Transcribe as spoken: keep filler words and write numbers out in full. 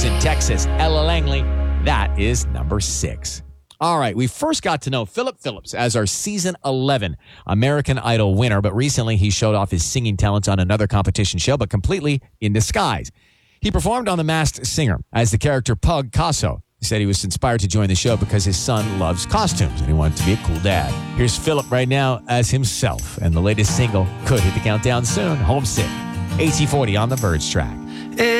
Rangers in Texas. Ella Langley, that is number six. All right, we first got to know Philip Phillips as our season eleven American Idol winner, but recently he showed off his singing talents on another competition show, but completely in disguise. He performed on The Masked Singer as the character Pug Casso. He said he was inspired to join the show because his son loves costumes and he wanted to be a cool dad. Here's Philip right now as himself, and the latest single could hit the countdown soon, Homesick. A T forty on the Verge track.